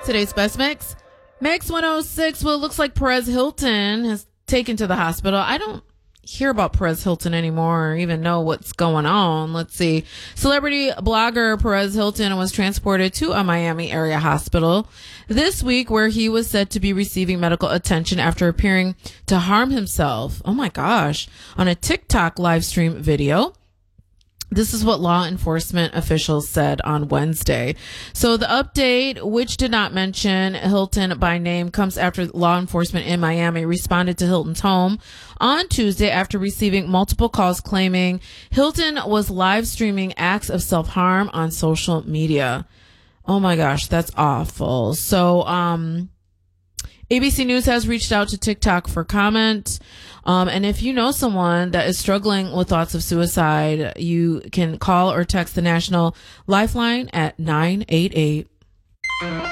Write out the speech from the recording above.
Today's best mix. Mix 106. Well, it looks like Perez Hilton has taken to the hospital. I don't hear about Perez Hilton anymore or even know what's going on. Let's see. Celebrity blogger Perez Hilton was transported to a Miami area hospital this week where he was said to be receiving medical attention after appearing to harm himself. Oh my gosh. On a TikTok live stream video. This is what law enforcement officials said on Wednesday. So the update, which did not mention Hilton by name, comes after law enforcement in Miami responded to Hilton's home on Tuesday after receiving multiple calls claiming Hilton was live streaming acts of self-harm on social media. Oh my gosh, that's awful. So, ABC News has reached out to TikTok for comment. And if you know someone that is struggling with thoughts of suicide, you can call or text the National Lifeline at 988.